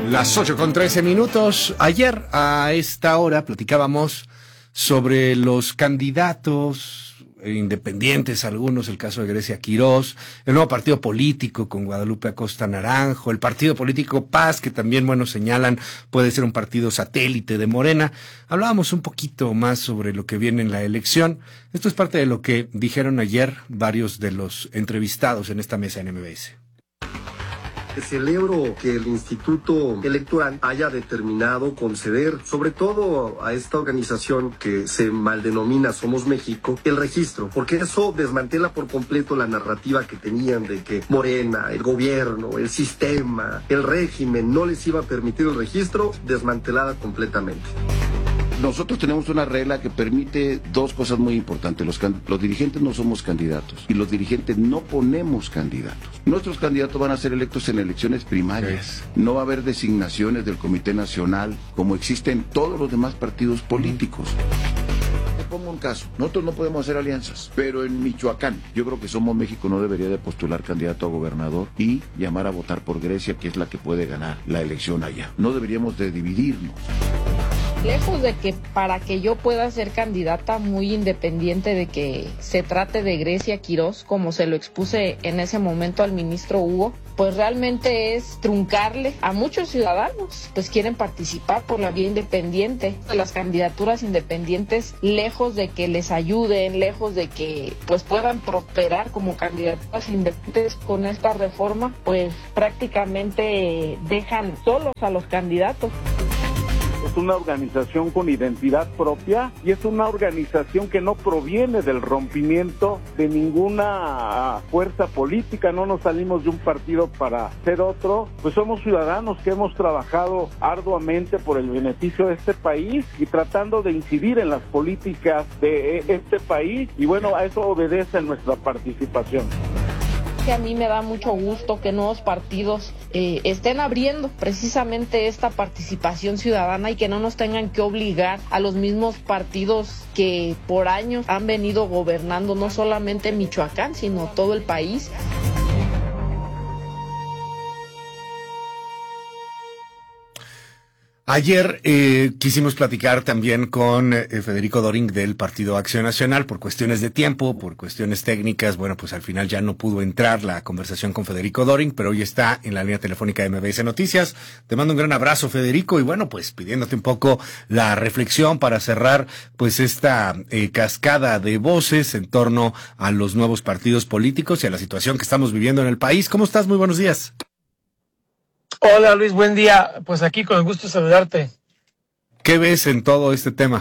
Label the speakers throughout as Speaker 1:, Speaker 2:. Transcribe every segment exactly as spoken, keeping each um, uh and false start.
Speaker 1: Las ocho con trece minutos. Ayer a esta hora platicábamos sobre los candidatos independientes, algunos, el caso de Grecia Quirós, el nuevo partido político con Guadalupe Acosta Naranjo, el partido político Paz, que también, bueno, señalan puede ser un partido satélite de Morena. Hablábamos un poquito más sobre lo que viene en la elección. Esto es parte de lo que dijeron ayer varios de los entrevistados en esta mesa en M B S.
Speaker 2: Celebro que el Instituto Electoral haya determinado conceder, sobre todo a esta organización que se maldenomina Somos México, el registro, porque eso desmantela por completo la narrativa que tenían de que Morena, el gobierno, el sistema, el régimen no les iba a permitir el registro, desmantelada completamente.
Speaker 3: Nosotros tenemos una regla que permite dos cosas muy importantes. Los, los dirigentes no somos candidatos y los dirigentes no ponemos candidatos. Nuestros candidatos van a ser electos en elecciones primarias. No va a haber designaciones del Comité Nacional como existen todos los demás partidos políticos. Te pongo un caso. Nosotros no podemos hacer alianzas, pero en Michoacán, yo creo que Somos México no debería de postular candidato a gobernador y llamar a votar por Grecia, que es la que puede ganar la elección allá. No deberíamos de dividirnos.
Speaker 4: Lejos de que para que yo pueda ser candidata muy independiente de que se trate de Grecia Quirós, como se lo expuse en ese momento al ministro Hugo, pues realmente es truncarle a muchos ciudadanos, pues quieren participar por la vía independiente. Las candidaturas independientes, lejos de que les ayuden, lejos de que pues puedan prosperar como candidaturas independientes con esta reforma, pues prácticamente dejan solos a los candidatos.
Speaker 5: Es una organización con identidad propia y es una organización que no proviene del rompimiento de ninguna fuerza política. No nos salimos de un partido para ser otro, pues somos ciudadanos que hemos trabajado arduamente por el beneficio de este país y tratando de incidir en las políticas de este país, y bueno, a eso obedece nuestra participación.
Speaker 4: A mí me da mucho gusto que nuevos partidos eh, estén abriendo precisamente esta participación ciudadana y que no nos tengan que obligar a los mismos partidos que por años han venido gobernando no solamente Michoacán, sino todo el país.
Speaker 1: Ayer eh, quisimos platicar también con eh, Federico Doring del Partido Acción Nacional. Por cuestiones de tiempo, por cuestiones técnicas, bueno, pues al final ya no pudo entrar la conversación con Federico Doring, pero hoy está en la línea telefónica de M B S Noticias. Te mando un gran abrazo, Federico, y bueno, pues pidiéndote un poco la reflexión para cerrar pues esta eh, cascada de voces en torno a los nuevos partidos políticos y a la situación que estamos viviendo en el país. ¿Cómo estás? Muy buenos días.
Speaker 6: Hola Luis, buen día. Pues aquí con el gusto de saludarte.
Speaker 1: ¿Qué ves en todo este tema?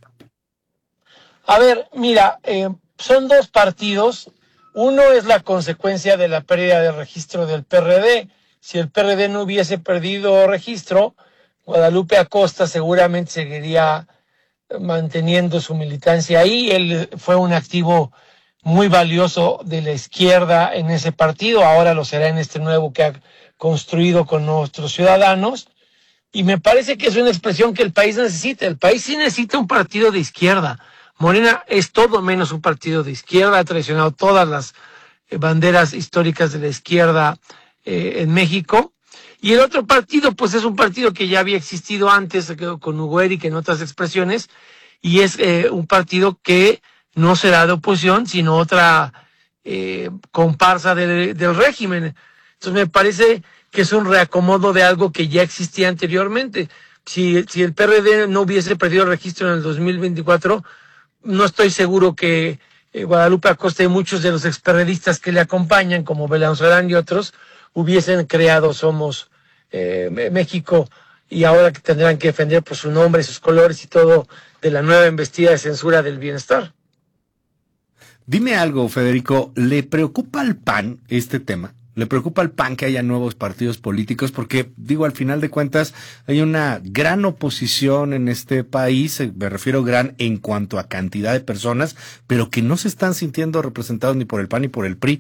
Speaker 6: A ver, mira, eh, son dos partidos. Uno es la consecuencia de la pérdida de registro del P R D. Si el P R D no hubiese perdido registro, Guadalupe Acosta seguramente seguiría manteniendo su militancia ahí. Él fue un activo muy valioso de la izquierda en ese partido, ahora lo será en este nuevo que ha construido con nuestros ciudadanos, y me parece que es una expresión que el país necesita. El país sí necesita un partido de izquierda. Morena es todo menos un partido de izquierda, ha traicionado todas las banderas históricas de la izquierda eh, en México, y el otro partido pues es un partido que ya había existido antes con Hugo Eric en otras expresiones, y es eh, un partido que no será de oposición, sino otra eh, comparsa del, del régimen. Entonces me parece que es un reacomodo de algo que ya existía anteriormente. Si, si el P R D no hubiese perdido el registro en el dos mil veinticuatro, no estoy seguro que eh, Guadalupe Acosta y muchos de los experredistas que le acompañan, como Belanzarán y otros, hubiesen creado Somos eh, México, y ahora que tendrán que defender por su nombre, sus colores y todo de la nueva embestida de censura del bienestar.
Speaker 1: Dime algo, Federico, ¿le preocupa al P A N este tema? ¿Le preocupa al P A N que haya nuevos partidos políticos? Porque, digo, al final de cuentas, hay una gran oposición en este país, me refiero gran en cuanto a cantidad de personas, pero que no se están sintiendo representados ni por el P A N ni por el P R I.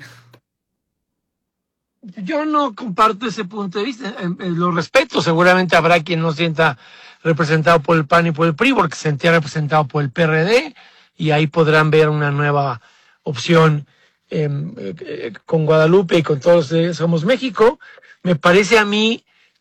Speaker 6: Yo no comparto ese punto de vista, eh, eh, lo respeto, seguramente habrá quien no sienta representado por el P A N y por el P R I, porque se sentía representado por el P R D, y ahí podrán ver una nueva opción eh, eh, con Guadalupe y con todos eh, Somos México. Me parece a mí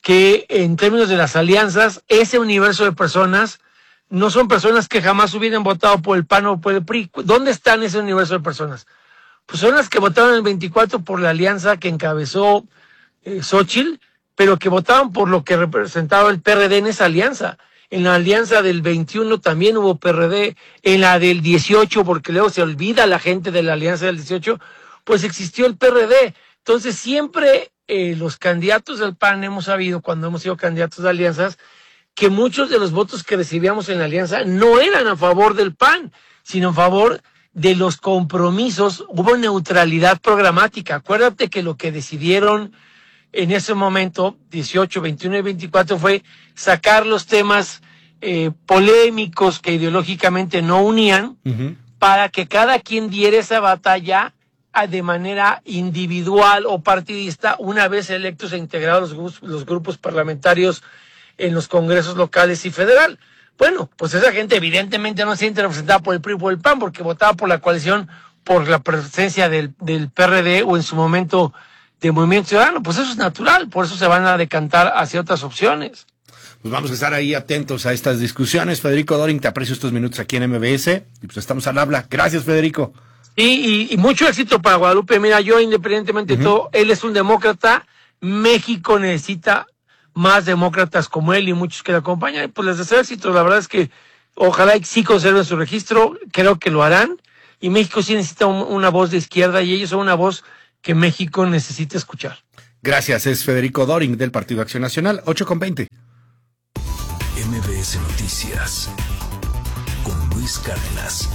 Speaker 6: que en términos de las alianzas, ese universo de personas no son personas que jamás hubieran votado por el P A N o por el P R I. ¿Dónde están ese universo de personas? Pues son las que votaron en el veinticuatro por la alianza que encabezó eh, Xóchitl, pero que votaban por lo que representaba el P R D en esa alianza. En la alianza del veintiuno también hubo P R D, en la del dieciocho, porque luego se olvida la gente de la alianza del dieciocho, pues existió el P R D. Entonces siempre eh, los candidatos del P A N hemos sabido, cuando hemos sido candidatos de alianzas, que muchos de los votos que recibíamos en la alianza no eran a favor del P A N, sino a favor de los compromisos. Hubo neutralidad programática. Acuérdate que lo que decidieron en ese momento, dieciocho, veintiuno y veinticuatro, fue sacar los temas eh, polémicos que ideológicamente no unían, uh-huh, para que cada quien diera esa batalla a, de manera individual o partidista, una vez electos e integrados los, los grupos parlamentarios en los congresos locales y federal. Bueno, pues esa gente evidentemente no se siente representada por el P R I o por el P A N, porque votaba por la coalición, por la presencia del, del P R D o en su momento de Movimiento Ciudadano. Pues eso es natural, por eso se van a decantar hacia otras opciones.
Speaker 1: Pues vamos a estar ahí atentos a estas discusiones. Federico Doring, te aprecio estos minutos aquí en M B S y pues estamos al habla. Gracias, Federico.
Speaker 6: Y, y, y mucho éxito para Guadalupe. Mira, yo independientemente uh-huh. de todo, él es un demócrata. México necesita más demócratas como él y muchos que le acompañan. Pues les deseo éxito. La verdad es que ojalá sí conserven su registro. Creo que lo harán. Y México sí necesita un, una voz de izquierda y ellos son una voz que México necesita escuchar.
Speaker 1: Gracias. Es Federico Doring del Partido Acción Nacional. ocho con veinte.
Speaker 7: M B S Noticias con Luis Cárdenas.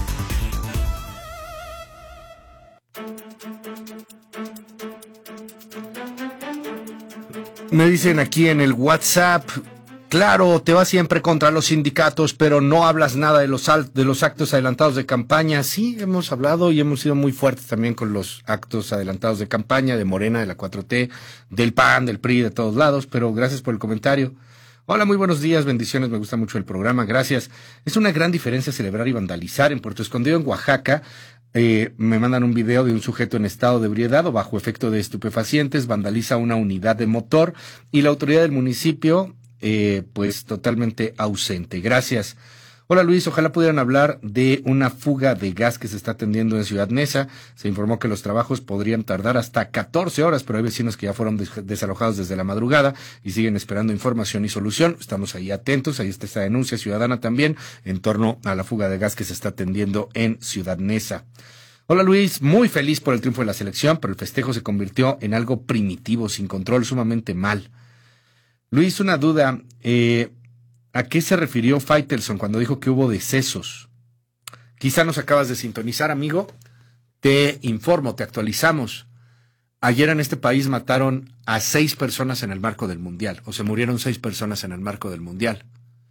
Speaker 1: Me dicen aquí en el WhatsApp, claro, te vas siempre contra los sindicatos, pero no hablas nada de los, de los actos adelantados de campaña. Sí, hemos hablado y hemos sido muy fuertes también con los actos adelantados de campaña de Morena, de la cuatro T, del P A N, del P R I, de todos lados, pero gracias por el comentario. Hola, muy buenos días, bendiciones, me gusta mucho el programa, gracias. Es una gran diferencia celebrar y vandalizar. En Puerto Escondido, en Oaxaca, eh, me mandan un video de un sujeto en estado de ebriedad o bajo efecto de estupefacientes, vandaliza una unidad de motor y la autoridad del municipio, eh, pues totalmente ausente. Gracias. Hola Luis, ojalá pudieran hablar de una fuga de gas que se está atendiendo en Ciudad Neza. Se informó que los trabajos podrían tardar hasta catorce horas, pero hay vecinos que ya fueron des- desalojados desde la madrugada y siguen esperando información y solución. Estamos ahí atentos, ahí está esta denuncia ciudadana también en torno a la fuga de gas que se está atendiendo en Ciudad Neza. Hola Luis, muy feliz por el triunfo de la selección, pero el festejo se convirtió en algo primitivo, sin control, sumamente mal. Luis, una duda, eh... ¿a qué se refirió Faitelson cuando dijo que hubo decesos? Quizá nos acabas de sintonizar, amigo. Te informo, te actualizamos. Ayer en este país mataron a seis personas en el marco del Mundial, o se murieron seis personas en el marco del Mundial.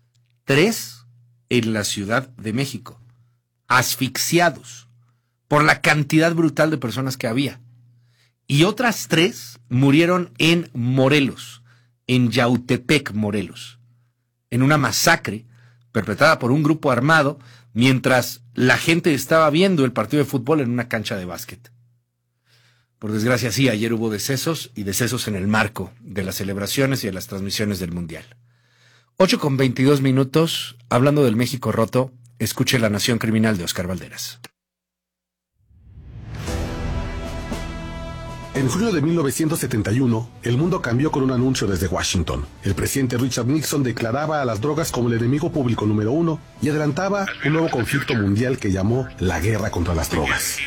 Speaker 1: Tres en la Ciudad de México, asfixiados por la cantidad brutal de personas que había. Y otras tres murieron en Morelos, en Yautepec, Morelos, en una masacre perpetrada por un grupo armado mientras la gente estaba viendo el partido de fútbol en una cancha de básquet. Por desgracia, sí, ayer hubo decesos y decesos en el marco de las celebraciones y de las transmisiones del Mundial. ocho con veintidós minutos, hablando del México roto, escuche La Nación Criminal de Oscar Valderas.
Speaker 8: En junio de mil novecientos setenta y uno, el mundo cambió con un anuncio desde Washington. El presidente Richard Nixon declaraba a las drogas como el enemigo público número uno y adelantaba un nuevo conflicto mundial que llamó la guerra contra las drogas.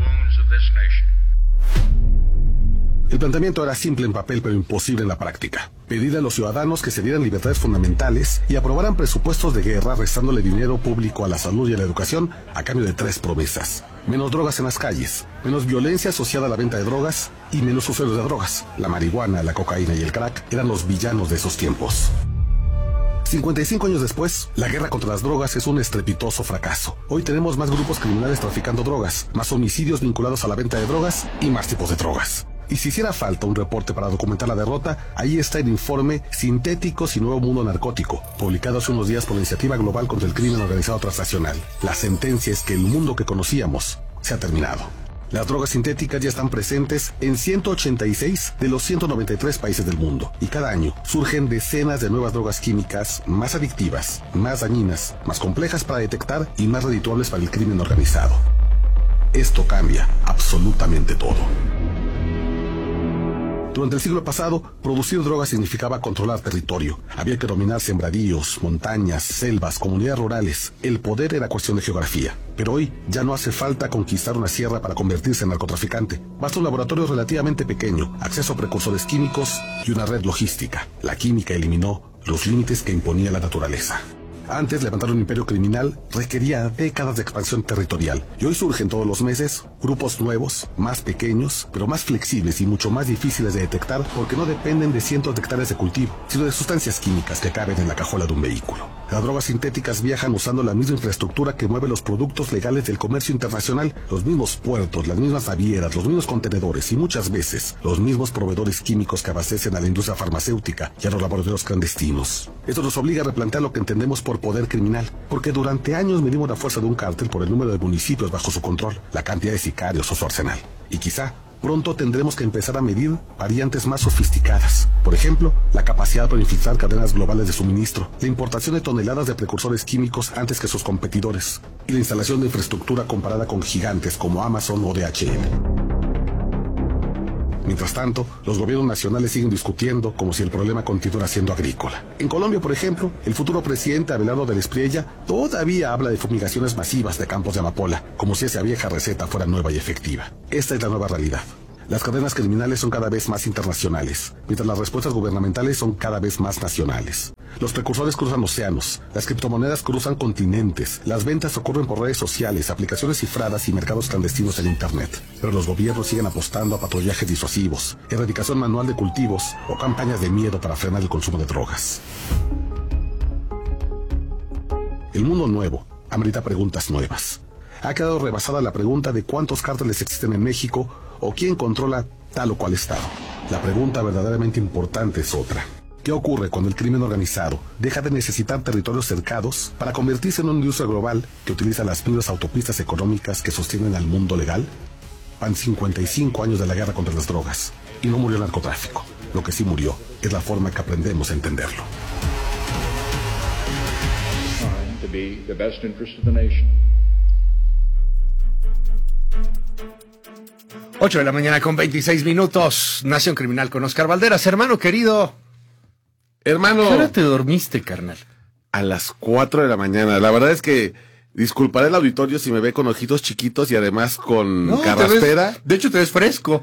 Speaker 8: El planteamiento era simple en papel pero imposible en la práctica. Pedir a los ciudadanos que se dieran libertades fundamentales y aprobaran presupuestos de guerra restándole dinero público a la salud y a la educación a cambio de tres promesas. Menos drogas en las calles, menos violencia asociada a la venta de drogas y menos usuarios de drogas. La marihuana, la cocaína y el crack eran los villanos de esos tiempos. cincuenta y cinco años después, la guerra contra las drogas es un estrepitoso fracaso. Hoy tenemos más grupos criminales traficando drogas, más homicidios vinculados a la venta de drogas y más tipos de drogas. Y si hiciera falta un reporte para documentar la derrota, ahí está el informe Sintéticos y Nuevo Mundo Narcótico, publicado hace unos días por la Iniciativa Global contra el Crimen Organizado Transnacional. La sentencia es que el mundo que conocíamos se ha terminado. Las drogas sintéticas ya están presentes en ciento ochenta y seis de los ciento noventa y tres países del mundo y cada año surgen decenas de nuevas drogas químicas más adictivas, más dañinas, más complejas para detectar y más redituables para el crimen organizado. Esto cambia absolutamente todo. Durante el siglo pasado, producir drogas significaba controlar territorio. Había que dominar sembradíos, montañas, selvas, comunidades rurales. El poder era cuestión de geografía. Pero hoy ya no hace falta conquistar una sierra para convertirse en narcotraficante. Basta un laboratorio relativamente pequeño, acceso a precursores químicos y una red logística. La química eliminó los límites que imponía la naturaleza. Antes, levantar un imperio criminal requería décadas de expansión territorial. Y hoy surgen todos los meses grupos nuevos, más pequeños, pero más flexibles y mucho más difíciles de detectar porque no dependen de cientos de hectáreas de cultivo, sino de sustancias químicas que caben en la cajuela de un vehículo. Las drogas sintéticas viajan usando la misma infraestructura que mueve los productos legales del comercio internacional, los mismos puertos, las mismas navieras, los mismos contenedores y muchas veces los mismos proveedores químicos que abastecen a la industria farmacéutica y a los laboratorios clandestinos. Esto nos obliga a replantear lo que entendemos por poder criminal, porque durante años medimos la fuerza de un cártel por el número de municipios bajo su control, la cantidad de sicarios o su arsenal. Y quizá pronto tendremos que empezar a medir variantes más sofisticadas. Por ejemplo, la capacidad para infiltrar cadenas globales de suministro, la importación de toneladas de precursores químicos antes que sus competidores, y la instalación de infraestructura comparada con gigantes como Amazon o D H L. Mientras tanto, los gobiernos nacionales siguen discutiendo como si el problema continuara siendo agrícola. En Colombia, por ejemplo, el futuro presidente Abelardo del Espriella todavía habla de fumigaciones masivas de campos de amapola, como si esa vieja receta fuera nueva y efectiva. Esta es la nueva realidad. Las cadenas criminales son cada vez más internacionales, mientras las respuestas gubernamentales son cada vez más nacionales. Los precursores cruzan océanos, las criptomonedas cruzan continentes, las ventas ocurren por redes sociales, aplicaciones cifradas y mercados clandestinos en Internet. Pero los gobiernos siguen apostando a patrullajes disuasivos, erradicación manual de cultivos o campañas de miedo para frenar el consumo de drogas. El mundo nuevo amerita preguntas nuevas. Ha quedado rebasada la pregunta de cuántos cárteles existen en México o quién controla tal o cual estado. La pregunta verdaderamente importante es otra. ¿Qué ocurre cuando el crimen organizado deja de necesitar territorios cercados para convertirse en una industria global que utiliza las mismas autopistas económicas que sostienen al mundo legal? Van cincuenta y cinco años de la guerra contra las drogas y no murió el narcotráfico. Lo que sí murió es la forma que aprendemos a entenderlo.
Speaker 9: To be the best interest of the nation.
Speaker 1: ocho de la mañana con veintiséis minutos. Nación Criminal con Oscar Valderas. Hermano querido.
Speaker 10: Hermano.
Speaker 1: ¿Qué hora te dormiste, carnal?
Speaker 10: A las cuatro de la mañana. La verdad es que disculparé el auditorio si me ve con ojitos chiquitos y además con no, carraspera.
Speaker 1: Ves, de hecho, te ves fresco.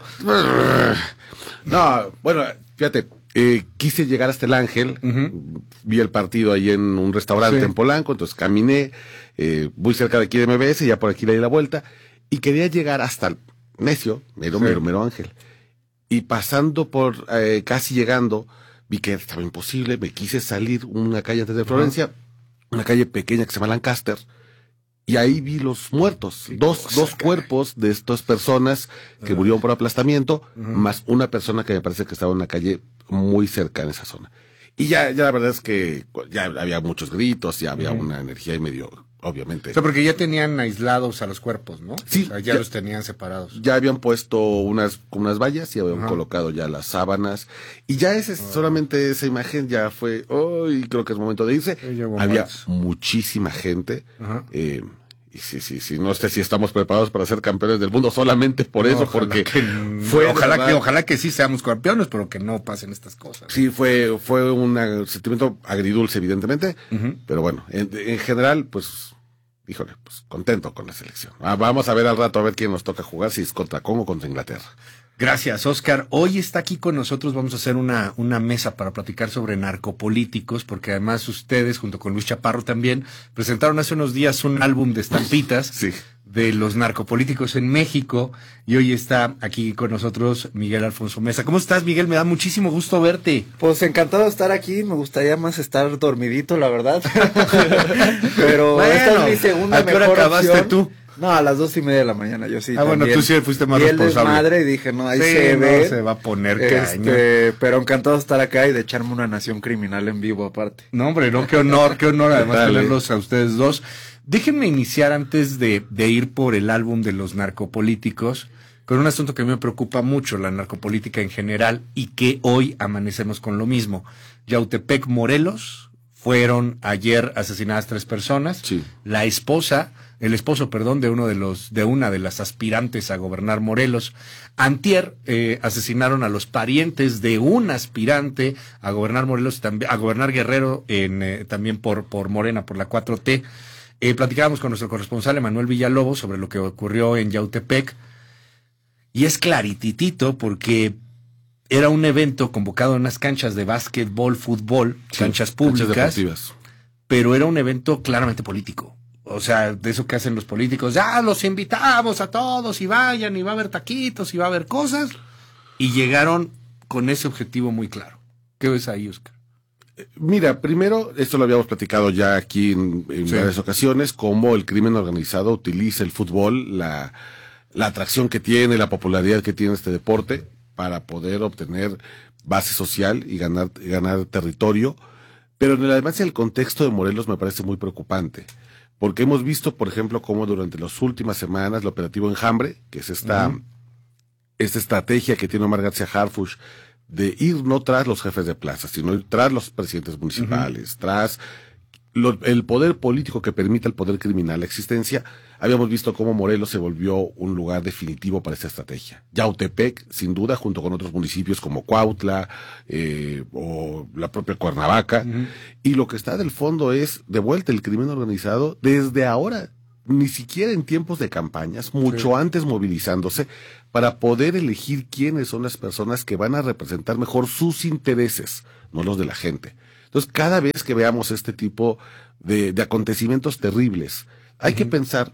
Speaker 10: No, bueno, fíjate. Eh, quise llegar hasta el Ángel, uh-huh. Vi el partido ahí en un restaurante sí. en Polanco, entonces caminé, eh, muy cerca de aquí de M B S, ya por aquí le di la vuelta, y quería llegar hasta el Necio, mero, sí. mero, mero Ángel. Y pasando por, eh, casi llegando, vi que estaba imposible, me quise salir una calle antes de Florencia, uh-huh. una calle pequeña que se llama Lancaster, y ahí vi los muertos, sí, dos, cosa, dos cuerpos de estas personas que uh-huh. murieron por aplastamiento, uh-huh. más una persona que me parece que estaba en una calle muy cerca en esa zona. Y ya, ya la verdad es que ya había muchos gritos, ya había uh-huh. una energía y medio, obviamente.
Speaker 1: O sea, porque ya tenían aislados a los cuerpos, ¿no?
Speaker 10: Sí.
Speaker 1: O sea, ya, ya los tenían separados.
Speaker 10: Ya habían puesto unas, unas vallas y habían uh-huh. colocado ya las sábanas. Y ya ese, uh-huh. solamente esa imagen ya fue, oh, y creo que es momento de irse. Había más. muchísima gente. Uh-huh. Eh, Y sí, sí, sí, no sé si estamos preparados para ser campeones del mundo solamente por no, eso, porque
Speaker 1: que, fue ojalá que ojalá que sí seamos campeones, pero que no pasen estas cosas.
Speaker 10: Sí, fue fue un sentimiento agridulce, evidentemente, uh-huh. pero bueno, en, en general, pues, híjole, pues contento con la selección. Ah, vamos a ver al rato a ver quién nos toca jugar, si es contra Congo o contra Inglaterra.
Speaker 1: Gracias, Oscar. Hoy está aquí con nosotros, vamos a hacer una, una mesa para platicar sobre narcopolíticos, porque además ustedes, junto con Luis Chaparro también, presentaron hace unos días un álbum de estampitas
Speaker 10: sí.
Speaker 1: de los narcopolíticos en México, y hoy está aquí con nosotros Miguel Alfonso Mesa. ¿Cómo estás, Miguel? Me da muchísimo gusto verte.
Speaker 11: Pues encantado de estar aquí, me gustaría más estar dormidito, la verdad. Pero
Speaker 1: bueno,
Speaker 11: esta es mi segunda
Speaker 1: ¿a qué hora acabaste
Speaker 11: opción.
Speaker 1: tú?
Speaker 11: No, a las dos y media de la mañana, yo sí.
Speaker 1: Ah, también. Bueno, tú sí fuiste más
Speaker 11: y
Speaker 1: responsable.
Speaker 11: Y el desmadre, y dije, no, ahí
Speaker 1: sí,
Speaker 11: se
Speaker 1: no,
Speaker 11: ve.
Speaker 1: se va a poner
Speaker 11: este,
Speaker 1: caña.
Speaker 11: Pero encantado de estar acá y de echarme una Nación Criminal en vivo aparte.
Speaker 1: No, hombre, no, qué honor, qué honor además Dale. tenerlos a ustedes dos. Déjenme iniciar antes de, de ir por el álbum de los narcopolíticos, con un asunto que a mí me preocupa mucho, la narcopolítica en general, y que hoy amanecemos con lo mismo. Yautepec, Morelos, fueron ayer asesinadas tres personas.
Speaker 10: Sí.
Speaker 1: La esposa, el esposo, perdón, de uno de los, de una de las aspirantes a gobernar Morelos. Antier, eh, asesinaron a los parientes de un aspirante a gobernar Morelos, también, a gobernar Guerrero, en, eh, también por, por Morena, por la cuatro T. Eh, platicábamos con nuestro corresponsal Emanuel Villalobos sobre lo que ocurrió en Yautepec. Y es clarititito porque era un evento convocado en unas canchas de básquetbol, fútbol, sí, canchas públicas,
Speaker 10: canchas deportivas.
Speaker 1: Pero era un evento claramente político. O sea, de eso que hacen los políticos, ya los invitamos a todos y vayan, y va a haber taquitos, y va a haber cosas. Y llegaron con ese objetivo muy claro. ¿Qué ves ahí, Oscar?
Speaker 10: Mira, primero, esto lo habíamos platicado ya aquí en, en sí. varias ocasiones, cómo el crimen organizado utiliza el fútbol, la, la atracción que tiene, la popularidad que tiene este deporte, para poder obtener base social y ganar, ganar territorio. Pero además el contexto de Morelos me parece muy preocupante, porque hemos visto, por ejemplo, cómo durante las últimas semanas el operativo Enjambre, que es esta, uh-huh. esta estrategia que tiene Omar García Harfuch, de ir no tras los jefes de plaza, sino ir tras los presidentes municipales, uh-huh. tras lo, el poder político que permite al poder criminal la existencia. Habíamos visto cómo Morelos se volvió un lugar definitivo para esta estrategia. Yautepec, sin duda, junto con otros municipios como Cuautla eh, o la propia Cuernavaca. Uh-huh. Y lo que está del fondo es, de vuelta, el crimen organizado desde ahora, ni siquiera en tiempos de campañas, mucho sí. antes movilizándose para poder elegir quiénes son las personas que van a representar mejor sus intereses, no los de la gente. Entonces, cada vez que veamos este tipo de, de acontecimientos terribles, hay uh-huh. que pensar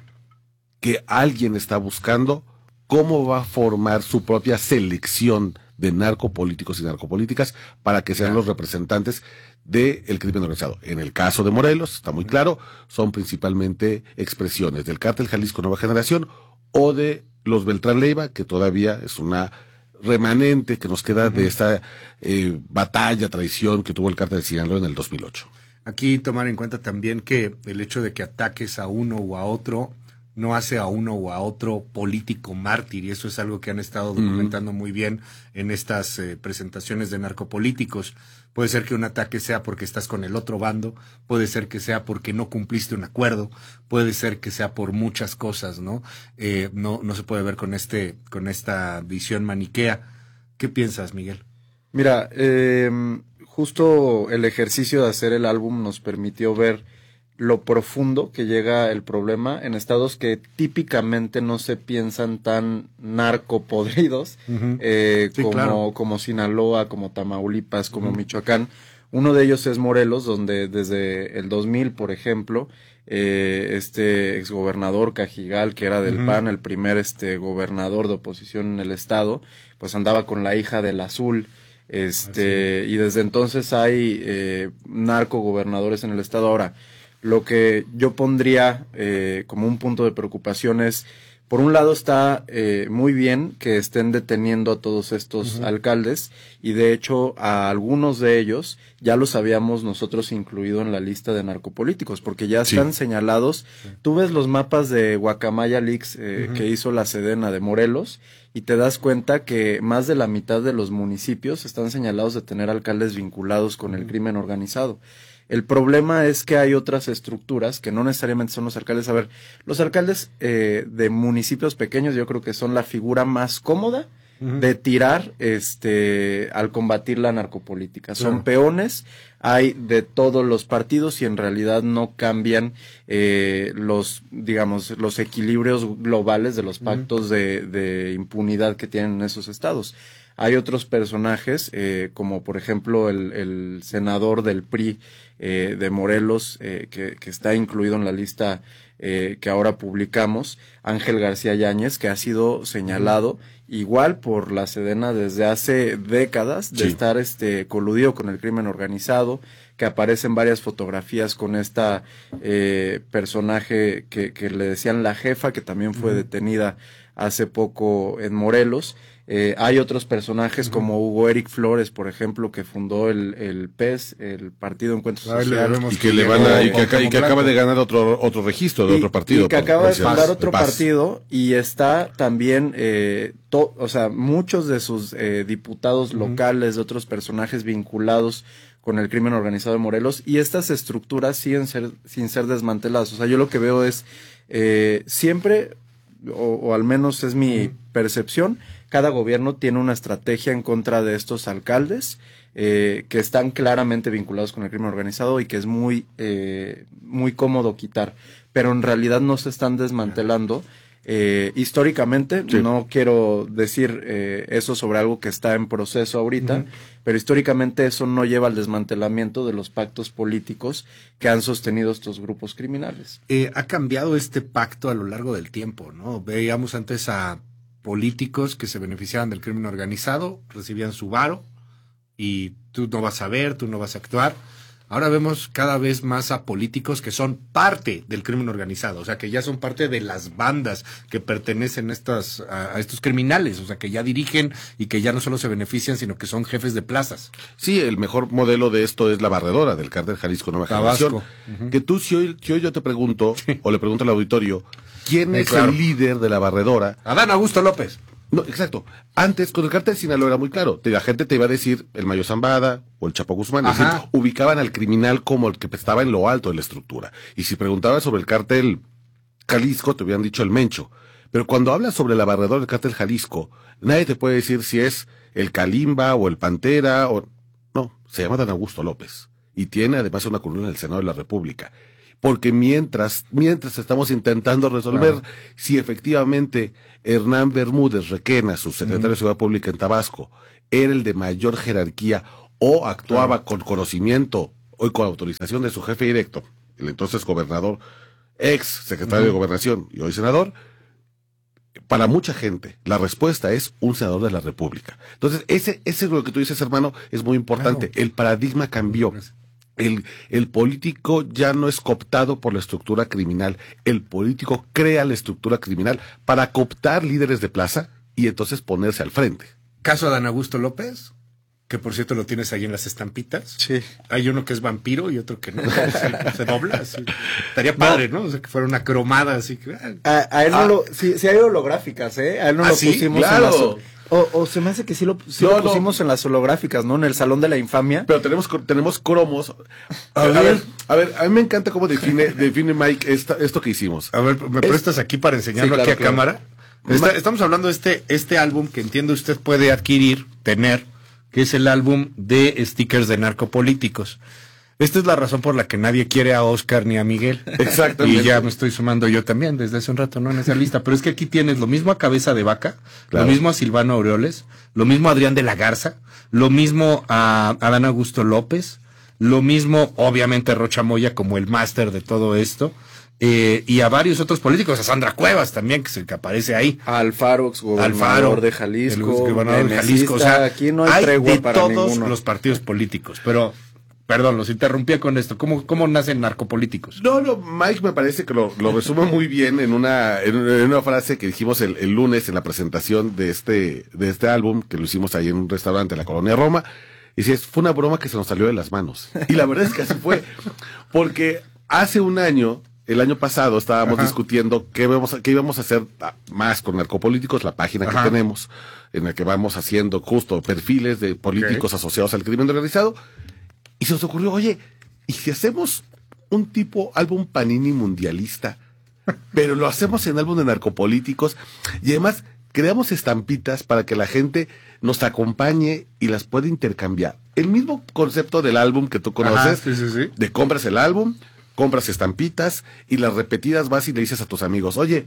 Speaker 10: que alguien está buscando cómo va a formar su propia selección de narcopolíticos y narcopolíticas para que sean claro. los representantes del crimen organizado. En el caso de Morelos, está muy claro, son principalmente expresiones del Cártel Jalisco Nueva Generación o de los Beltrán Leiva, que todavía es una remanente que nos queda uh-huh. de esta eh, batalla, traición que tuvo el Cártel de Sinaloa en el dos mil ocho.
Speaker 1: Aquí tomar en cuenta también que el hecho de que ataques a uno o a otro no hace a uno o a otro político mártir, y eso es algo que han estado documentando uh-huh. muy bien en estas eh, presentaciones de narcopolíticos. Puede ser que un ataque sea porque estás con el otro bando, puede ser que sea porque no cumpliste un acuerdo, puede ser que sea por muchas cosas, ¿no? Eh, no, no se puede ver con este, con esta visión maniquea. ¿Qué piensas, Miguel?
Speaker 11: Mira, eh, justo el ejercicio de hacer el álbum nos permitió ver lo profundo que llega el problema en estados que típicamente no se piensan tan narcopodridos, uh-huh. eh, sí, como, claro. como Sinaloa, como Tamaulipas, como uh-huh. Michoacán. Uno de ellos es Morelos, donde desde el dos mil, por ejemplo, eh, este exgobernador Cajigal, que era del uh-huh. P A N, el primer este gobernador de oposición en el estado, pues andaba con la hija del Azul. Este, y desde entonces hay eh, narcogobernadores en el estado. Ahora, lo que yo pondría eh, como un punto de preocupación es, por un lado está eh, muy bien que estén deteniendo a todos estos uh-huh. alcaldes, y de hecho a algunos de ellos ya los habíamos nosotros incluido en la lista de narcopolíticos, porque ya están sí. señalados. Sí. Tú ves los mapas de Guacamaya Leaks eh, uh-huh. que hizo la Sedena de Morelos, y te das cuenta que más de la mitad de los municipios están señalados de tener alcaldes vinculados con uh-huh. el crimen organizado. El problema es que hay otras estructuras que no necesariamente son los alcaldes. A ver, los alcaldes eh, de municipios pequeños yo creo que son la figura más cómoda uh-huh. de tirar este al combatir la narcopolítica. Son uh-huh. peones, hay de todos los partidos y en realidad no cambian eh, los, digamos, los equilibrios globales de los pactos uh-huh. de, de impunidad que tienen en esos estados. Hay otros personajes, eh, como por ejemplo el, el senador del P R I eh, de Morelos, eh, que, que está incluido en la lista eh, que ahora publicamos, Ángel García Yáñez, que ha sido señalado igual por la Sedena desde hace décadas de
Speaker 10: Sí.
Speaker 11: estar este coludido con el crimen organizado, que aparecen varias fotografías con esta eh, personaje que, que le decían la jefa, que también fue uh-huh. detenida hace poco en Morelos. Eh, hay otros personajes uh-huh. como Hugo Eric Flores, por ejemplo, que fundó el, el P E S, el Partido Encuentro
Speaker 1: Ahí
Speaker 11: Social.
Speaker 10: Y que, le van a, y que, acá, y que acaba de ganar otro otro registro de
Speaker 11: y,
Speaker 10: otro partido.
Speaker 11: Y que
Speaker 10: por,
Speaker 11: acaba
Speaker 10: por
Speaker 11: de fundar
Speaker 10: Paz,
Speaker 11: otro
Speaker 10: de Paz.
Speaker 11: partido y está también, eh, to, o sea, muchos de sus eh, diputados uh-huh. locales, de otros personajes vinculados con el crimen organizado de Morelos, y estas estructuras siguen ser, sin ser desmanteladas. O sea, yo lo que veo es eh, siempre, o, o al menos es mi uh-huh. percepción, cada gobierno tiene una estrategia en contra de estos alcaldes eh, que están claramente vinculados con el crimen organizado y que es muy, eh, muy cómodo quitar, pero en realidad no se están desmantelando. Eh, históricamente, sí. no quiero decir eh, eso sobre algo que está en proceso ahorita, uh-huh. pero históricamente eso no lleva al desmantelamiento de los pactos políticos que han sostenido estos grupos criminales.
Speaker 1: Eh, ha cambiado este pacto a lo largo del tiempo, ¿no? Veíamos antes a políticos que se beneficiaban del crimen organizado, recibían su varo y tú no vas a ver, tú no vas a actuar. Ahora vemos cada vez más a políticos que son parte del crimen organizado, o sea, que ya son parte de las bandas que pertenecen a, estas, a, a estos criminales, o sea, que ya dirigen y que ya no solo se benefician, sino que son jefes de plazas.
Speaker 10: Sí, el mejor modelo de esto es la barredora del cártel Jalisco Nueva Generación. Uh-huh. Que tú, si hoy, si hoy yo te pregunto, sí. o le pregunto al auditorio, ¿quién sí, es claro. el líder de la barredora?
Speaker 1: Adán Augusto López.
Speaker 10: No, exacto. Antes, con el cártel de Sinaloa era muy claro. La gente te iba a decir el Mayo Zambada o el Chapo Guzmán. Es decir, ubicaban al criminal como el que estaba en lo alto de la estructura. Y si preguntabas sobre el cártel Jalisco, te hubieran dicho el Mencho. Pero cuando hablas sobre la barredora del cártel Jalisco, nadie te puede decir si es el Kalimba o el Pantera o... No, se llama Dan Augusto López. Y tiene además una columna en el Senado de la República. Porque mientras, mientras estamos intentando resolver claro. si efectivamente Hernán Bermúdez Requena, su secretario mm. de Seguridad Pública en Tabasco, era el de mayor jerarquía o actuaba claro. con conocimiento o con autorización de su jefe directo, el entonces gobernador, ex secretario mm. de Gobernación y hoy senador, para mucha gente la respuesta es un senador de la República. Entonces, ese, ese es lo que tú dices, hermano, es muy importante. Claro. El paradigma cambió. El, el político ya no es cooptado por la estructura criminal. El político crea la estructura criminal para cooptar líderes de plaza y entonces ponerse al frente.
Speaker 1: Caso Adán Augusto López, que por cierto lo tienes ahí en las estampitas.
Speaker 11: Sí.
Speaker 1: Hay uno que es vampiro y otro que no. se, se dobla. Así. Estaría padre, ¿no? ¿no? O sea, que fuera una cromada así.
Speaker 11: A, a él no ah. lo... Sí, sí hay holográficas, ¿eh? A él no
Speaker 1: ¿Ah,
Speaker 11: lo
Speaker 1: sí?
Speaker 11: pusimos
Speaker 1: Claro.
Speaker 11: en las... O, o se me hace que sí lo, sí no, lo pusimos no. en las holográficas, ¿no? En el Salón de la Infamia.
Speaker 10: Pero tenemos tenemos cromos. A, a ver, ver, a ver, a mí me encanta cómo define, define Mike esta, esto que hicimos.
Speaker 1: A ver, ¿me es, prestas aquí para enseñarlo sí, claro, aquí a claro. cámara? Está, estamos hablando de este, este álbum que entiendo usted puede adquirir, tener, que es el álbum de stickers de narcopolíticos. Esta es la razón por la que nadie quiere a Oscar ni a Miguel.
Speaker 10: Exactamente.
Speaker 1: Y ya me estoy sumando yo también desde hace un rato, ¿no? En esa lista. Pero es que aquí tienes lo mismo a Cabeza de Vaca, claro. lo mismo a Silvano Aureoles, lo mismo a Adrián de la Garza, lo mismo a Adán Augusto López, lo mismo, obviamente, a Rocha Moya como el máster de todo esto. Eh, y a varios otros políticos, a Sandra Cuevas también, que es el que aparece ahí.
Speaker 11: A Alfaro, exgobernador
Speaker 1: Alfaro,
Speaker 11: de Jalisco.
Speaker 1: El gobernador de Jalisco. O sea,
Speaker 11: aquí no hay,
Speaker 1: hay
Speaker 11: tregua
Speaker 1: de
Speaker 11: para
Speaker 1: todos
Speaker 11: ninguno.
Speaker 1: los partidos políticos, pero... Perdón, los interrumpía con esto. ¿Cómo, cómo nacen narcopolíticos?
Speaker 10: No, no, Mike me parece que lo, lo resume muy bien en una, en una frase que dijimos el, el lunes en la presentación de este, de este álbum, que lo hicimos ahí en un restaurante en la Colonia Roma. Y si es, fue una broma que se nos salió de las manos. Y la verdad es que así fue. Porque hace un año, el año pasado, estábamos Ajá. discutiendo qué, vamos a, qué íbamos a hacer más con narcopolíticos, la página Ajá. que tenemos, en la que vamos haciendo justo perfiles de políticos okay. asociados al crimen organizado. Y se nos ocurrió, oye, ¿y si hacemos un tipo álbum Panini mundialista? Pero lo hacemos en álbum de narcopolíticos y además creamos estampitas para que la gente nos acompañe y las pueda intercambiar. El mismo concepto del álbum que tú conoces,
Speaker 1: Ajá, sí, sí, sí.
Speaker 10: de compras el álbum, compras estampitas y las repetidas vas y le dices a tus amigos, oye,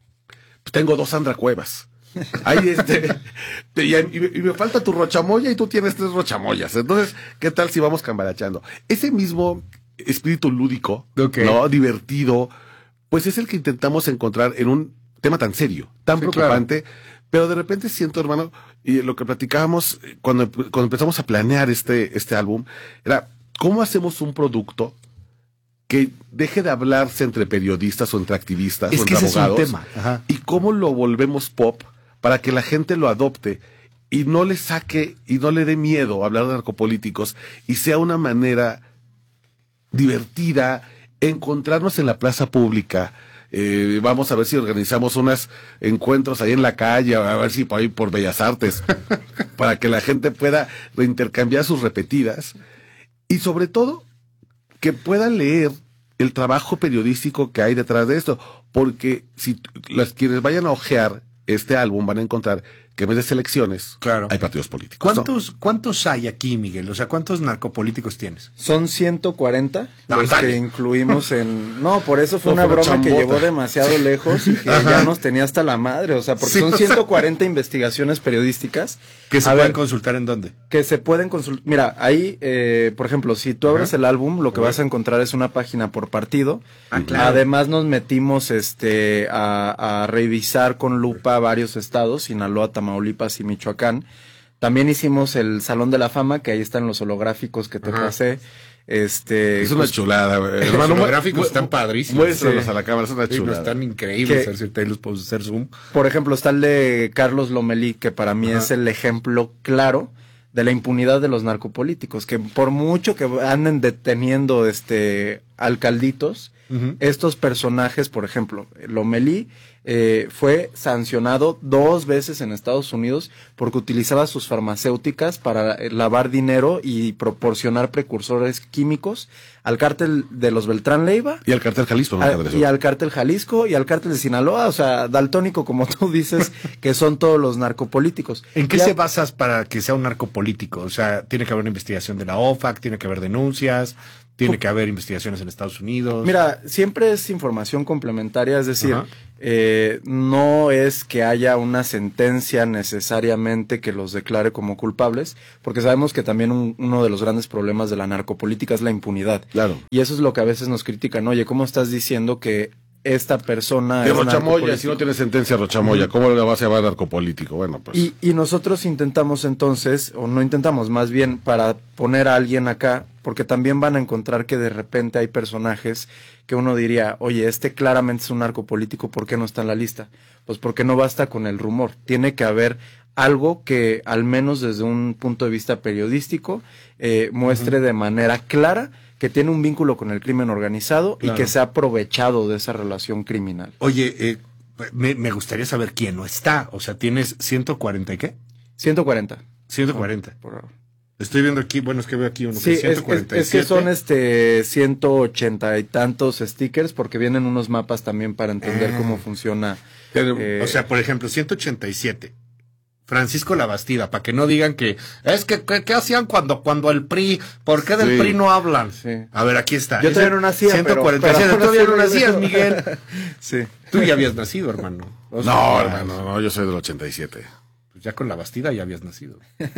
Speaker 10: tengo dos Sandra Cuevas. Ahí este, y, y me falta tu rochamoya y tú tienes tres rochamoyas. Entonces, ¿qué tal si vamos cambarachando? Ese mismo espíritu lúdico, okay. ¿no? Divertido, pues es el que intentamos encontrar en un tema tan serio, tan sí, preocupante, claro. Pero de repente siento, hermano, y lo que platicábamos cuando, cuando empezamos a planear este, este álbum, era cómo hacemos un producto que deje de hablarse entre periodistas o entre activistas
Speaker 1: es
Speaker 10: o
Speaker 1: que
Speaker 10: entre
Speaker 1: ese
Speaker 10: abogados.
Speaker 1: Es un tema. Ajá.
Speaker 10: Y cómo lo volvemos pop para que la gente lo adopte y no le saque y no le dé miedo hablar de narcopolíticos y sea una manera divertida, encontrarnos en la plaza pública. Eh, vamos a ver si organizamos unos encuentros ahí en la calle, a ver si por ahí por Bellas Artes, para que la gente pueda intercambiar sus repetidas y sobre todo que pueda leer el trabajo periodístico que hay detrás de esto, porque si las quienes vayan a ojear este álbum van a encontrar que en vez de selecciones,
Speaker 1: claro,
Speaker 10: hay partidos políticos.
Speaker 1: ¿Cuántos, ¿no? ¿Cuántos hay aquí, Miguel? O sea, ¿cuántos narcopolíticos tienes?
Speaker 11: Son ciento cuarenta
Speaker 1: no,
Speaker 11: los
Speaker 1: dale.
Speaker 11: que incluimos en... No, por eso fue
Speaker 10: no,
Speaker 11: una broma
Speaker 10: chambota.
Speaker 11: que llevó demasiado lejos y que ya nos tenía hasta la madre. O sea, porque
Speaker 1: sí,
Speaker 11: son
Speaker 1: o sea...
Speaker 11: ciento cuarenta investigaciones periodísticas.
Speaker 1: ¿Que se
Speaker 11: a
Speaker 1: pueden
Speaker 11: ver,
Speaker 1: consultar en dónde?
Speaker 11: Que se pueden consultar... Mira, ahí, eh, por ejemplo, si tú abres Ajá. el álbum, lo que Ajá. vas a encontrar es una página por partido.
Speaker 1: Ah, claro.
Speaker 11: Además nos metimos este a, a revisar con lupa varios estados, Sinaloa, Tamaulipas y Michoacán. También hicimos el Salón de la Fama, que ahí están los holográficos que te Ajá. pasé. Este,
Speaker 10: es una
Speaker 11: pues,
Speaker 10: chulada, güey.
Speaker 1: Los holográficos están padrísimos.
Speaker 10: Muéstralos sí. a la cámara, es una chulada.
Speaker 1: Sí, están increíbles, a ver si los puedo hacer zoom.
Speaker 11: Por ejemplo, está el de Carlos Lomelí, que para mí Ajá. es el ejemplo claro de la impunidad de los narcopolíticos, que por mucho que anden deteniendo este alcalditos, uh-huh. estos personajes, por ejemplo, Lomelí eh, fue sancionado dos veces en Estados Unidos porque utilizaba sus farmacéuticas para lavar dinero y proporcionar precursores químicos al cártel de los Beltrán Leiva.
Speaker 10: Y al cártel Jalisco. ¿no?
Speaker 11: A, y al cártel Jalisco y al cártel de Sinaloa, o sea, daltónico, como tú dices, que son todos los narcopolíticos.
Speaker 1: ¿En qué
Speaker 11: ya,
Speaker 1: se basas para que sea un narcopolítico? O sea, tiene que haber una investigación de la O F A C, tiene que haber denuncias, tiene que haber investigaciones en Estados Unidos.
Speaker 11: Mira, siempre es información complementaria, es decir, eh, no es que haya una sentencia necesariamente que los declare como culpables, porque sabemos que también un, uno de los grandes problemas de la narcopolítica es la impunidad.
Speaker 10: Claro.
Speaker 11: Y eso es lo que a veces nos critican. Oye, ¿cómo estás diciendo que esta persona
Speaker 10: de
Speaker 11: es
Speaker 10: Rochamoya, si no tiene sentencia Rochamoya, ¿cómo le vas a llamar narcopolítico? Bueno, pues.
Speaker 11: Y, y nosotros intentamos entonces, o no intentamos, más bien para poner a alguien acá, porque también van a encontrar que de repente hay personajes que uno diría, oye, este claramente es un narcopolítico, ¿por qué no está en la lista? Pues porque no basta con el rumor, tiene que haber algo que, al menos desde un punto de vista periodístico, eh, muestre uh-huh. de manera clara que tiene un vínculo con el crimen organizado claro. y que se ha aprovechado de esa relación criminal.
Speaker 1: Oye, eh, me, me gustaría saber quién no está. O sea, ¿tienes ciento cuarenta y qué?
Speaker 11: ciento cuarenta.
Speaker 1: ciento cuarenta.
Speaker 11: Por ahora.
Speaker 1: Estoy viendo aquí, bueno, es que veo aquí uno
Speaker 11: sí,
Speaker 1: que es ciento cuarenta y siete.
Speaker 11: Es, es que son este ciento ochenta y tantos stickers porque vienen unos mapas también para entender ah. cómo funciona.
Speaker 1: Pero, eh, o sea, por ejemplo, ciento ochenta y siete. Francisco Labastida, para que no digan que es que ¿qué, qué hacían cuando cuando el P R I? ¿Por qué del sí. P R I no hablan?
Speaker 11: Sí.
Speaker 1: A ver, aquí está.
Speaker 11: Yo todavía no nacía,
Speaker 1: ciento cuarenta y siete.
Speaker 11: pero, pero
Speaker 1: todavía no nacías, Miguel.
Speaker 11: Sí.
Speaker 1: Tú ya habías nacido, hermano.
Speaker 10: O sea, no, hermano, no, yo soy del ochenta y siete.
Speaker 1: Pues ya con Labastida ya habías nacido.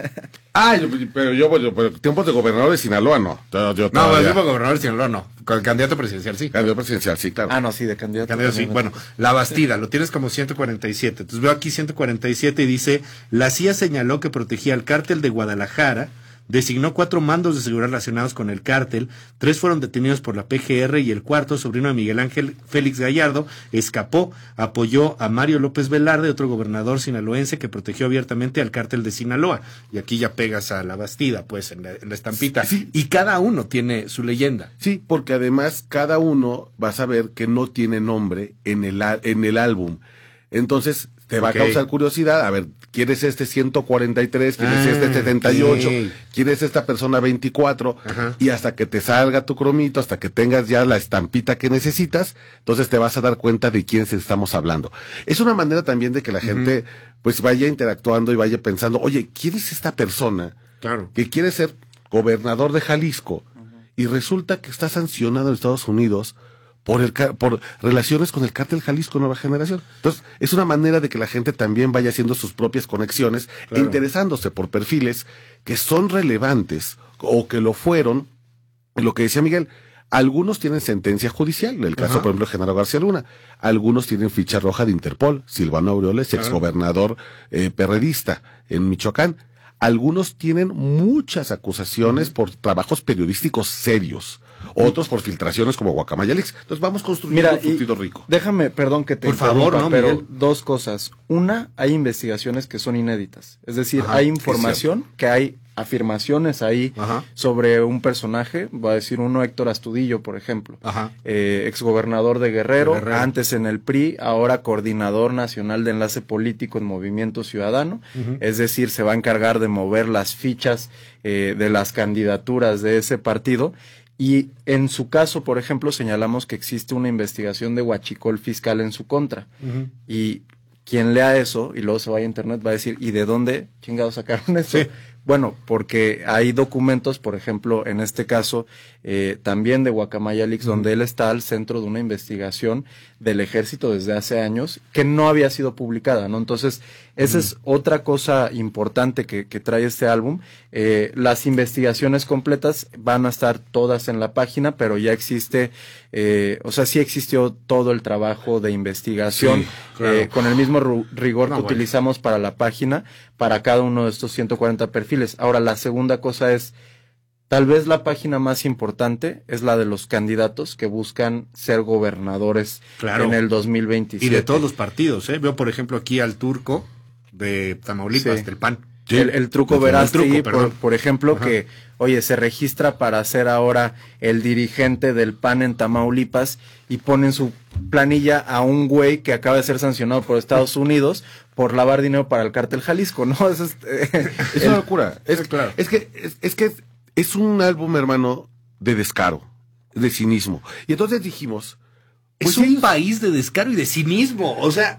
Speaker 10: ah, yo, pero yo, yo pero tiempos de gobernador de Sinaloa no. Yo, yo
Speaker 1: no, el tiempo de gobernador de Sinaloa no. Con el candidato presidencial sí.
Speaker 10: Candidato presidencial sí, claro.
Speaker 11: Ah, no, sí, de candidato.
Speaker 1: Candidato sí. Bueno, Labastida, lo tienes como ciento cuarenta y siete. Entonces veo aquí ciento cuarenta y siete y dice, la C I A señaló que protegía al cártel de Guadalajara, designó cuatro mandos de seguridad relacionados con el cártel, tres fueron detenidos por la P G R y el cuarto, sobrino de Miguel Ángel Félix Gallardo, escapó, apoyó a Mario López Velarde, otro gobernador sinaloense que protegió abiertamente al cártel de Sinaloa. Y aquí ya pegas a Labastida, pues, en la, en la estampita. Sí. Y cada uno tiene su leyenda.
Speaker 10: Sí, porque además cada uno vas a ver que no tiene nombre en el, en el álbum. Entonces, te va okay. a causar curiosidad, a ver, ¿quién es este ciento cuarenta y tres? ¿Quién ah, es este setenta y ocho? Okay. ¿Quién es esta persona veinticuatro? Ajá. Y hasta que te salga tu cromito, hasta que tengas ya la estampita que necesitas, entonces te vas a dar cuenta de quién estamos hablando. Es una manera también de que la gente uh-huh. pues vaya interactuando y vaya pensando, oye, ¿quién es esta persona
Speaker 1: claro.
Speaker 10: que quiere ser gobernador de Jalisco? Uh-huh. Y resulta que está sancionado en Estados Unidos por el por relaciones con el cártel Jalisco Nueva Generación. Entonces, es una manera de que la gente también vaya haciendo sus propias conexiones, claro. interesándose por perfiles que son relevantes o que lo fueron. Lo que decía Miguel, Algunos tienen sentencia judicial, el caso, Ajá. por ejemplo, de Genaro García Luna. Algunos tienen ficha roja de Interpol, Silvano Aureoles, exgobernador eh, perredista en Michoacán. Algunos tienen muchas acusaciones uh-huh. por trabajos periodísticos serios. Otros por filtraciones como Guacamaya Leaks. Entonces vamos construyendo
Speaker 11: Mira,
Speaker 10: un surtido rico.
Speaker 11: Déjame, perdón que te
Speaker 1: Por favor, no,
Speaker 11: pero
Speaker 1: Miguel.
Speaker 11: Dos cosas. Una, hay investigaciones que son inéditas. Es decir,
Speaker 1: Ajá,
Speaker 11: hay información que hay afirmaciones ahí
Speaker 1: Ajá.
Speaker 11: sobre un personaje, voy a decir uno, Héctor Astudillo, por ejemplo,
Speaker 1: Ajá.
Speaker 11: eh, exgobernador de Guerrero,
Speaker 1: de Guerrero,
Speaker 11: antes en el P R I, ahora coordinador nacional de enlace político en Movimiento Ciudadano, uh-huh. es decir, se va a encargar de mover las fichas eh, de las candidaturas de ese partido. Y en su caso, por ejemplo, señalamos que existe una investigación de huachicol fiscal en su contra. Uh-huh. Y quien lea eso y luego se vaya a internet va a decir, ¿y de dónde chingados sacaron eso? Sí. Bueno, porque hay documentos, por ejemplo, en este caso, eh, también de Guacamaya Leaks, uh-huh. donde él está al centro de una investigación del ejército desde hace años que no había sido publicada, ¿no? Entonces, esa uh-huh. es otra cosa importante que, que trae este álbum. Eh, las investigaciones completas van a estar todas en la página, pero ya existe, eh, o sea, sí existió todo el trabajo de investigación, sí, claro. eh, con el mismo ru- rigor no, que bueno. utilizamos para la página, para cada uno de estos ciento cuarenta perfiles. Ahora, la segunda cosa es, tal vez la página más importante es la de los candidatos que buscan ser gobernadores claro. en el dos mil veintisiete.
Speaker 1: Y de todos los partidos, ¿eh? Veo, por ejemplo, aquí al Turco de Tamaulipas,
Speaker 11: sí.
Speaker 1: del P A N.
Speaker 11: Sí. El, el Truco Verástegui, por, por ejemplo, Ajá. que, oye, se registra para ser ahora el dirigente del P A N en Tamaulipas y pone en su planilla a un güey que acaba de ser sancionado por Estados Unidos por lavar dinero para el cártel Jalisco, ¿no? Eso es,
Speaker 10: eh, es el, una locura. Es, es, claro. es que es, es que es un álbum, hermano, de descaro, de cinismo. Y entonces dijimos,
Speaker 1: pues es un ellos... país de descaro y de cinismo. O sea,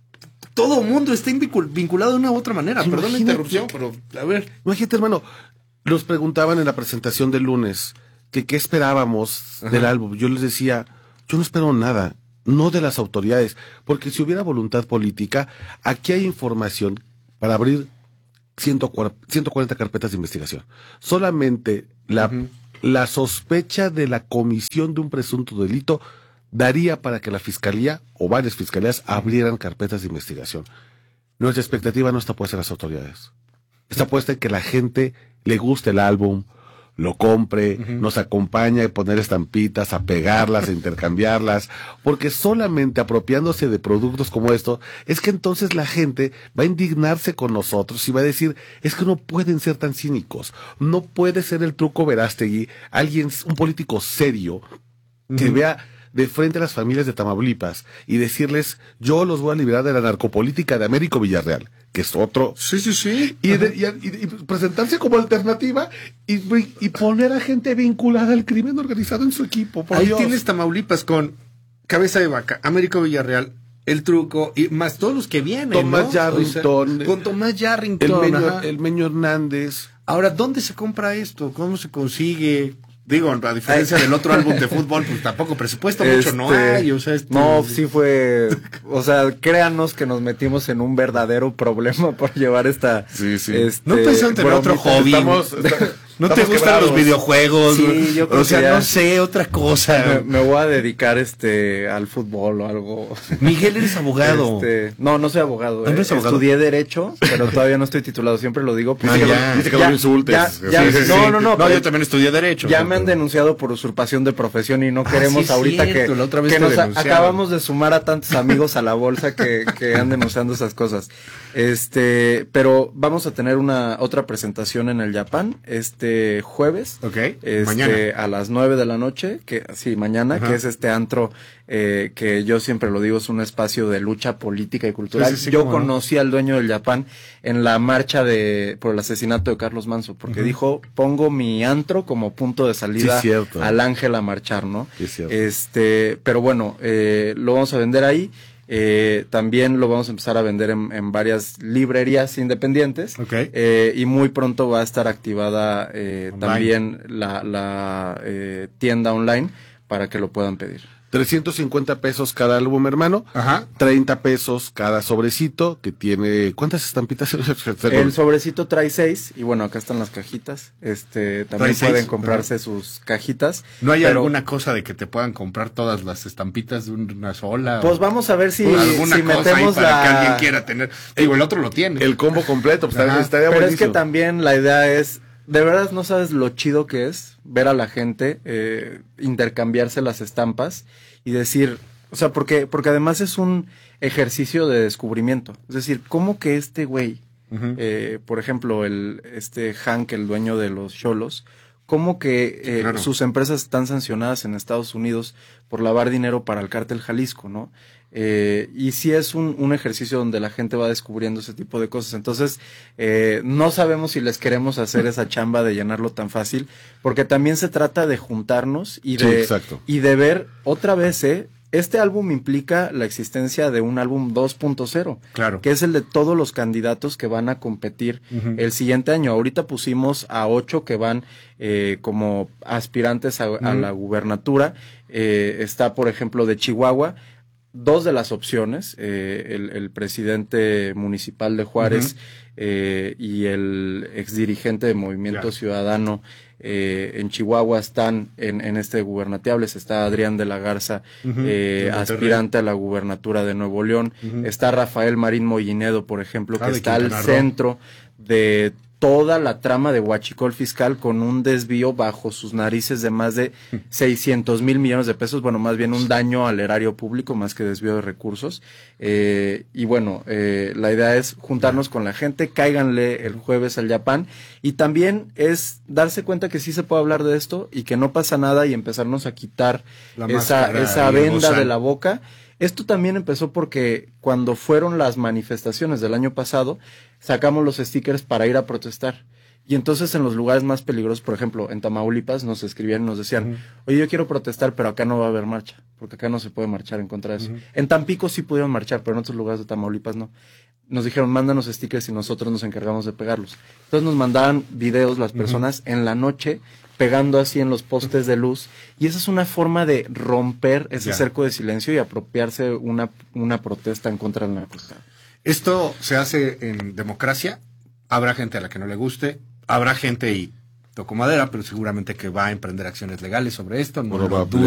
Speaker 1: todo mundo está vinculado de una u otra manera. Imagínate, perdón la interrupción, pero a ver.
Speaker 10: Imagínate, hermano, nos preguntaban en la presentación del lunes que qué esperábamos Ajá. del álbum. Yo les decía, yo no espero nada, no de las autoridades, porque si hubiera voluntad política, aquí hay información para abrir ciento cuarenta carpetas de investigación. Solamente la, uh-huh. la sospecha de la comisión de un presunto delito daría para que la fiscalía o varias fiscalías abrieran carpetas de investigación. Nuestra expectativa no está puesta en las autoridades. Está puesta en que la gente le guste el álbum, lo compre, uh-huh. nos acompañe a poner estampitas, a pegarlas, a intercambiarlas, porque solamente apropiándose de productos como esto, es que entonces la gente va a indignarse con nosotros y va a decir, es que no pueden ser tan cínicos, no puede ser el Truco Verástegui, alguien, un político serio, que uh-huh. vea de frente a las familias de Tamaulipas y decirles, yo los voy a liberar de la narcopolítica de Américo Villarreal, que es otro.
Speaker 1: Sí, sí, sí.
Speaker 10: Y, de, y, y, y presentarse como alternativa y, y poner a gente vinculada al crimen organizado en su equipo. Por
Speaker 1: Ahí
Speaker 10: Dios.
Speaker 1: Tienes Tamaulipas con Cabeza de Vaca, Américo Villarreal, El Truco, y más todos los que vienen,
Speaker 10: Tomás
Speaker 1: ¿no?
Speaker 10: Yarrington.
Speaker 1: O sea, con Tomás Yarrington.
Speaker 10: El Meño, el Meño Hernández.
Speaker 1: Ahora, ¿dónde se compra esto? ¿Cómo se consigue? Digo, a diferencia del otro álbum de fútbol, pues tampoco presupuesto
Speaker 11: este,
Speaker 1: mucho no hay, o sea, este...
Speaker 11: no, sí fue, o sea, créanos que nos metimos en un verdadero problema por llevar esta,
Speaker 10: sí, sí.
Speaker 11: Este,
Speaker 1: no pensando en tener otro hobby, estamos, estamos, no te gustan quebrados. Los videojuegos,
Speaker 11: sí, yo creo
Speaker 1: o sea,
Speaker 11: que ya,
Speaker 1: no sé, otra cosa.
Speaker 11: Me, me voy a dedicar este al fútbol o algo.
Speaker 1: Miguel, eres abogado.
Speaker 11: Este, no, no soy abogado,
Speaker 1: ¿No
Speaker 11: eh.
Speaker 1: eres abogado?
Speaker 11: Estudié derecho, pero todavía no estoy titulado, siempre lo digo.
Speaker 10: No, ya, dice que no me insultes.
Speaker 11: Ya, ya, sí, sí, no, no, no,
Speaker 1: no, yo también estudié derecho.
Speaker 11: Ya me han denunciado por usurpación de profesión y no queremos ah, sí, ahorita cierto, que,
Speaker 1: la otra vez
Speaker 11: que nos a,
Speaker 1: denunciaron.
Speaker 11: Acabamos de sumar a tantos amigos a la bolsa que, que han denunciando esas cosas. Este, pero vamos a tener una otra presentación en el Japan este jueves.
Speaker 1: Ok.
Speaker 11: Este,
Speaker 1: mañana.
Speaker 11: A las nueve de la noche, que sí, mañana, Ajá. que es este antro eh, que yo siempre lo digo, es un espacio de lucha política y cultural. Sí, sí, sí, yo conocí no. al dueño del Japan en la marcha de por el asesinato de Carlos Manso, porque uh-huh. dijo, pongo mi antro como punto de salida
Speaker 10: sí,
Speaker 11: al ángel a marchar, ¿no?
Speaker 10: Sí, cierto.
Speaker 11: Este, pero bueno, eh, lo vamos a vender ahí. Eh, también lo vamos a empezar a vender en, en varias librerías independientes.
Speaker 1: Okay.
Speaker 11: Eh, y muy pronto va a estar activada eh, también la, la eh, tienda online para que lo puedan pedir.
Speaker 10: trescientos cincuenta pesos cada álbum, hermano.
Speaker 1: Ajá.
Speaker 10: treinta pesos cada sobrecito, que tiene... ¿Cuántas estampitas?
Speaker 11: El sobrecito trae seis, y bueno, acá están las cajitas. Este, también
Speaker 1: Trae
Speaker 11: pueden
Speaker 1: seis,
Speaker 11: comprarse
Speaker 1: ¿verdad?
Speaker 11: sus cajitas.
Speaker 1: ¿No hay
Speaker 11: pero,
Speaker 1: alguna cosa de que te puedan comprar todas las estampitas de una sola?
Speaker 11: Pues
Speaker 1: o,
Speaker 11: vamos a ver si,
Speaker 1: alguna
Speaker 11: si
Speaker 1: cosa
Speaker 11: metemos
Speaker 1: ahí para
Speaker 11: la...
Speaker 1: que alguien quiera tener. Digo, el otro lo tiene.
Speaker 10: El combo completo, pues
Speaker 1: Ajá.
Speaker 10: estaría
Speaker 11: Pero
Speaker 10: buenísimo.
Speaker 11: es que también la idea es, de verdad no sabes lo chido que es ver a la gente eh, intercambiarse las estampas y decir, o sea, porque, porque además es un ejercicio de descubrimiento. Es decir, ¿cómo que este güey, uh-huh. eh, por ejemplo, el este Hank, el dueño de los Xolos, cómo que eh, claro. sus empresas están sancionadas en Estados Unidos por lavar dinero para el cártel Jalisco, ¿no? Eh, y sí es un, un ejercicio donde la gente va descubriendo ese tipo de cosas. Entonces, eh, no sabemos si les queremos hacer esa chamba de llenarlo tan fácil, porque también se trata de juntarnos y de,
Speaker 10: sí,
Speaker 11: y de ver otra vez, ¿eh? Este álbum implica la existencia de un álbum dos punto cero,
Speaker 1: claro.
Speaker 11: que es el de todos los candidatos que van a competir uh-huh. el siguiente año. Ahorita pusimos a ocho que van eh, como aspirantes a, uh-huh. a la gubernatura. Eh, está, por ejemplo, de Chihuahua. Dos de las opciones, eh, el, el presidente municipal de Juárez uh-huh. eh, y el exdirigente de Movimiento yeah. Ciudadano eh, en Chihuahua están en, en este gubernateables. Está Adrián de la Garza, uh-huh. eh, aspirante a la gubernatura de Nuevo León. Uh-huh. Está Rafael Marín Mollinedo, por ejemplo, ah, que está al centro de toda la trama de huachicol fiscal con un desvío bajo sus narices de más de seiscientos mil millones de pesos, bueno, más bien un daño al erario público más que desvío de recursos. Eh, y bueno, eh, la idea es juntarnos con la gente, cáiganle el jueves al Yapán, y también es darse cuenta que sí se puede hablar de esto y que no pasa nada y empezarnos a quitar la esa, esa venda de la boca. Esto también empezó porque cuando fueron las manifestaciones del año pasado, sacamos los stickers para ir a protestar. Y entonces en los lugares más peligrosos, por ejemplo, en Tamaulipas, nos escribían y nos decían, uh-huh. oye, yo quiero protestar, pero acá no va a haber marcha, porque acá no se puede marchar en contra de eso. Uh-huh. En Tampico sí pudieron marchar, pero en otros lugares de Tamaulipas no. Nos dijeron, mándanos stickers y nosotros nos encargamos de pegarlos. Entonces nos mandaban videos las personas uh-huh. en la noche, pegando así en los postes de luz, y esa es una forma de romper ese yeah. cerco de silencio y apropiarse una, una protesta en contra del narcotráfico.
Speaker 1: Esto se hace en democracia, habrá gente a la que no le guste, habrá gente, y toco madera, pero seguramente que va a emprender acciones legales sobre esto, no lo dudo